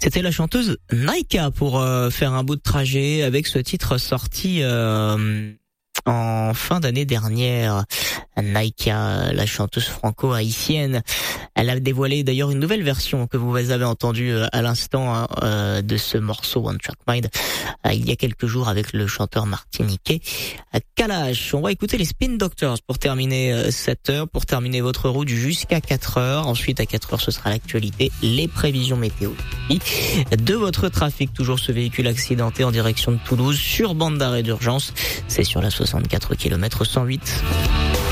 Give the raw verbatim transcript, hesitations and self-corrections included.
C'était la chanteuse Naika pour euh, faire un bout de trajet avec ce titre sorti euh, en fin d'année dernière. Naika, la chanteuse franco-haïtienne, elle a dévoilé d'ailleurs une nouvelle version que vous avez entendue à l'instant hein, euh, de ce morceau One Track Mind euh, il y a quelques jours avec le chanteur martiniquais Kalash. On va écouter les Spin Doctors pour terminer euh, cette heure, pour terminer votre route jusqu'à quatre heures. Ensuite à quatre heures ce sera l'actualité, les prévisions météo de votre trafic. Toujours ce véhicule accidenté en direction de Toulouse sur bande d'arrêt d'urgence. C'est sur la soixante-quatre kilomètres cent huit.